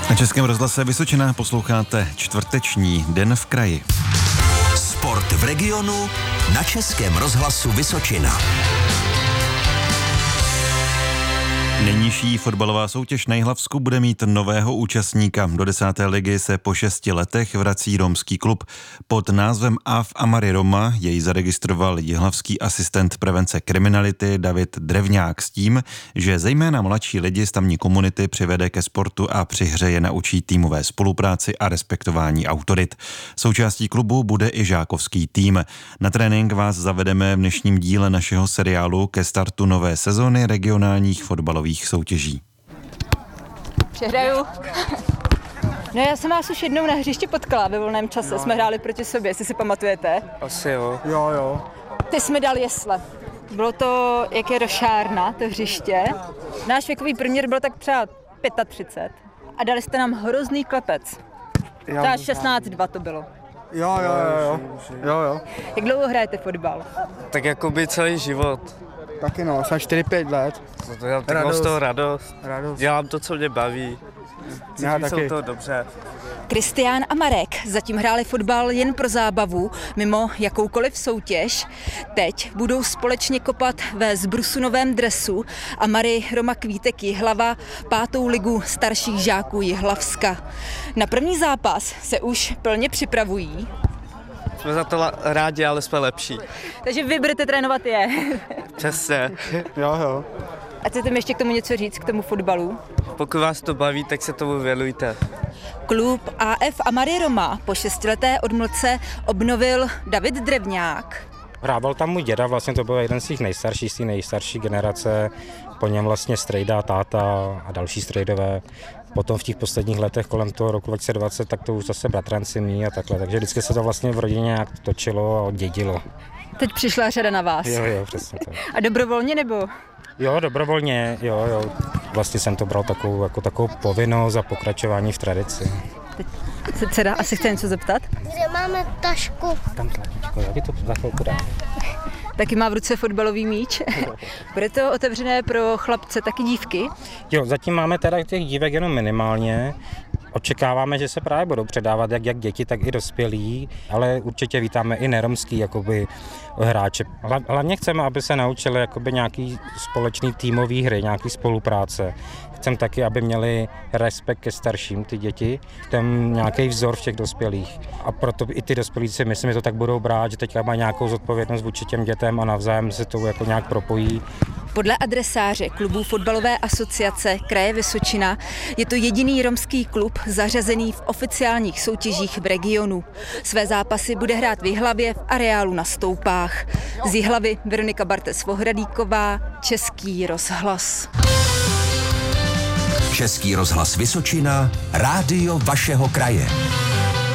Na Českém rozhlase Vysočina posloucháte čtvrteční Den v kraji. Sport v regionu na Českém rozhlasu Vysočina. Nejnižší fotbalová soutěž na Jihlavsku bude mít nového účastníka. Do 10. ligy se po 6 letech vrací romský klub. Pod názvem AF Amary Roma jej zaregistroval jihlavský asistent prevence kriminality David Drevňák s tím, že zejména mladší lidi z tamní komunity přivede ke sportu a při hře je naučí týmové spolupráci a respektování autorit. Součástí klubu bude i žákovský tým. Na trénink vás zavedeme v dnešním díle našeho seriálu ke startu nové sezóny regionálních fotbalových soutěží. Přehraju. No já jsem vás už jednou na hřišti potkala ve volném čase. No. Jsme hráli proti sobě, jestli si pamatujete. Asi jo. Jo. Ty jsme dali jesle. Bylo to, jak je rošárna, to hřiště. Náš věkový průměr byl tak třeba 35. A dali jste nám hrozný klepec. Třeba 16-2 to bylo. Jo. Jak dlouho hrajete fotbal? Tak jako by celý život. Taky no, jsem 4-5 let. No to já tak mám z toho radost. Dělám to, co mě baví. Cítím se u toho dobře. Kristián a Marek zatím hráli fotbal jen pro zábavu, mimo jakoukoliv soutěž. Teď budou společně kopat ve zbrusunovém dresu Amary Roma Kvítek Jihlava 5. ligu starších žáků Jihlavska. Na první zápas se už plně připravují. Jsme za to rádi, ale jsme lepší. Takže vy budete trénovat je. Přesně. Jo. A chcete mi ještě k tomu něco říct, k tomu fotbalu? Pokud vás to baví, tak se tomu věnujte. Klub AF Amary Roma po 6leté odmlce obnovil David Drevňák. Hrával tam můj děda, vlastně to byl jeden z těch nejstarších, z té nejstarší generace, po něm vlastně strejda, táta a další strejdové. Potom v těch posledních letech kolem toho roku 2020, tak to už zase bratranci mí a takhle, takže vždycky se to vlastně v rodině nějak točilo a dědilo. Teď přišla řada na vás. Jo, přesně tak. A dobrovolně nebo? Jo, dobrovolně, jo. Vlastně jsem to bral takovou povinnost a pokračování v tradici. Teď se dcera asi chce něco zeptat? Kde máme tašku? Tam já ti to za chvilku dám. Taky má v ruce fotbalový míč. Bude to otevřené pro chlapce, taky dívky? Jo, zatím máme teda těch dívek jenom minimálně. Očekáváme, že se právě budou předávat jak děti, tak i dospělí, ale určitě vítáme i neromský jakoby hráče. Hlavně chceme, aby se naučili jakoby nějaký společný týmový hry, nějaký spolupráce. Chceme taky, aby měli respekt ke starším ty děti, ten nějaký vzor v těch dospělých. A proto i ty dospělí si myslím, že to tak budou brát, že teďka mají nějakou zodpovědnost vůči těm dětem a navzájem se to jako nějak propojí. Podle adresáře klubu fotbalové asociace kraje Vysočina je to jediný romský klub zařazený v oficiálních soutěžích v regionu. Své zápasy bude hrát v Jihlavě v areálu na Stoupách. Z Jihlavy Veronika Bartes-Vohradíková, Český rozhlas. Český rozhlas Vysočina, rádio vašeho kraje.